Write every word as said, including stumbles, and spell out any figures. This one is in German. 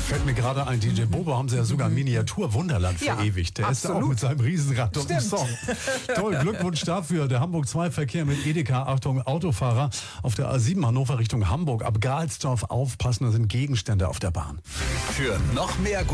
Fällt mir gerade ein, D J Bobo haben sie ja sogar Miniatur-Wunderland Ja, verewigt. Der ist absolut. auch mit seinem Riesenrad und dem Stimmt. Song. Toll, Glückwunsch dafür. Der Hamburg zwei Verkehr mit Edeka. Achtung, Autofahrer auf der A sieben Hannover Richtung Hamburg. Ab Galsdorf aufpassen, da sind Gegenstände auf der Bahn. Für noch mehr